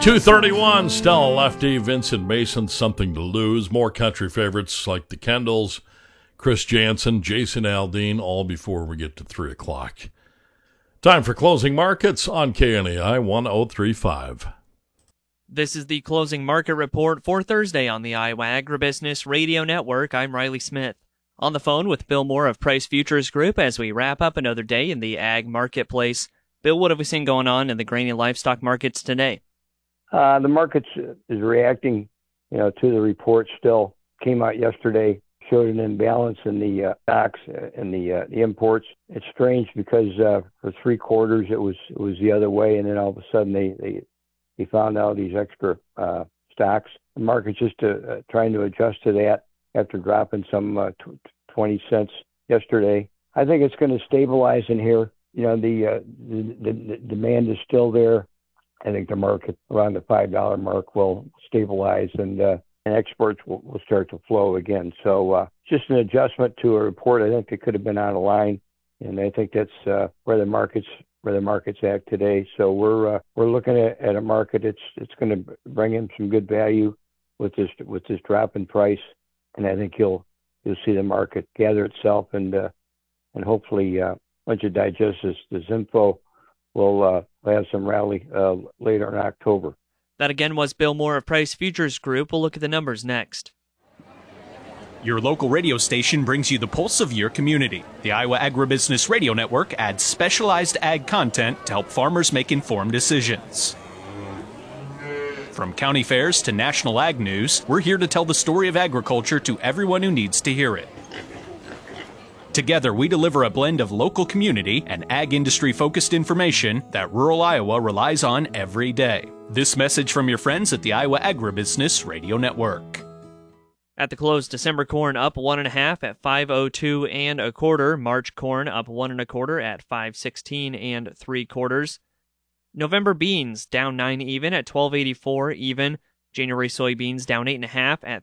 2:31, Stella Lefty, Vincent Mason, Something to Lose. More country favorites like the Kendalls, Chris Jansen, Jason Aldean, all before we get to 3 o'clock. Time for closing markets on KNEI 103.5. This is the closing market report for Thursday on the Iowa Agribusiness Radio Network. I'm Riley Smith. On the phone with Bill Moore of Price Futures Group as we wrap up another day in the ag marketplace. Bill, what have we seen going on in the grain and livestock markets today? The markets is reacting, to the report still. Came out yesterday, showed an imbalance in the stocks and the imports. It's strange because for 3 quarters it was the other way, and then all of a sudden they found out these extra stocks. The market's just trying to adjust to that after dropping some 20 cents yesterday. I think it's going to stabilize in here. The demand is still there. I think the market around the $5 mark will stabilize and exports will start to flow again. So just an adjustment to a report. I think it could have been out of line, and I think that's where the market's at today. So we're looking at a market. It's going to bring in some good value with this drop in price, and I think you'll see the market gather itself and hopefully once you digest this info, we'll have some rally later in October. That again was Bill Moore of Price Futures Group. We'll look at the numbers next. Your local radio station brings you the pulse of your community. The Iowa Agribusiness Radio Network adds specialized ag content to help farmers make informed decisions. From county fairs to national ag news, we're here to tell the story of agriculture to everyone who needs to hear it. Together, we deliver a blend of local community and ag industry-focused information that rural Iowa relies on every day. This message from your friends at the Iowa Agribusiness Radio Network. At the close, December corn up 1.5 at 5.02 and a quarter. March corn up 1 1/4 at 5.16 and 3/4. November beans down 9 even at 12.84 even. January soybeans down 8.5 at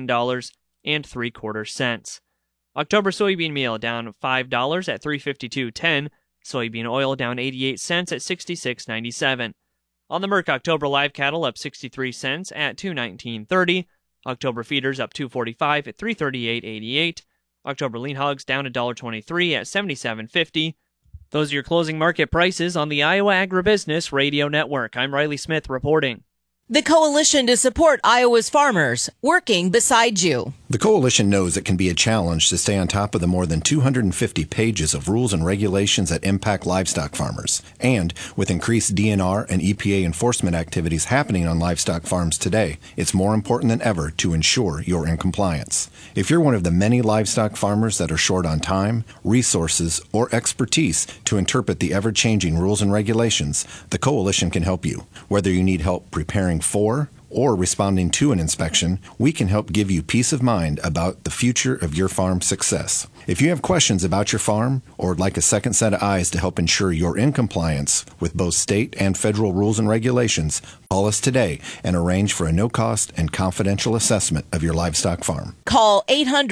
$13.75. October soybean meal down $5 at $3.5210. Soybean oil down 88 cents at $66.97. On the Merck, October live cattle up 63 cents at $219.30. October feeders up $2.45 at $338.88. October lean hogs down $1.23 at $77.50. Those are your closing market prices on the Iowa Agribusiness Radio Network. I'm Riley Smith reporting. The Coalition to Support Iowa's Farmers, working beside you. The Coalition knows it can be a challenge to stay on top of the more than 250 pages of rules and regulations that impact livestock farmers. And with increased DNR and EPA enforcement activities happening on livestock farms today, it's more important than ever to ensure you're in compliance. If you're one of the many livestock farmers that are short on time, resources, or expertise to interpret the ever-changing rules and regulations, the Coalition can help you. Whether you need help preparing for or responding to an inspection, we can help give you peace of mind about the future of your farm's success. If you have questions about your farm or would like a second set of eyes to help ensure you're in compliance with both state and federal rules and regulations, call us today and arrange for a no-cost and confidential assessment of your livestock farm. Call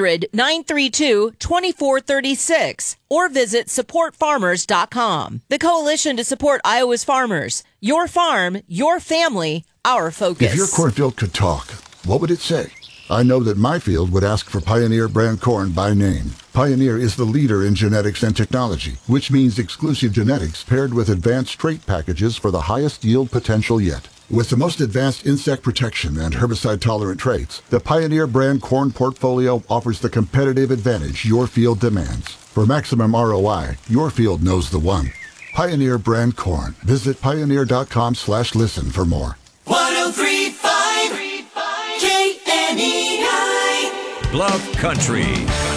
800-932-2436 or visit supportfarmers.com. The Coalition to Support Iowa's Farmers. Your farm, your family, our focus. If your cornfield could talk, what would it say? I know that my field would ask for Pioneer brand corn by name. Pioneer is the leader in genetics and technology, which means exclusive genetics paired with advanced trait packages for the highest yield potential yet. With the most advanced insect protection and herbicide-tolerant traits, the Pioneer brand corn portfolio offers the competitive advantage your field demands. For maximum ROI, your field knows the one. Pioneer brand corn. Visit pioneer.com/listen for more. 103.5 KNEI Bluff Country.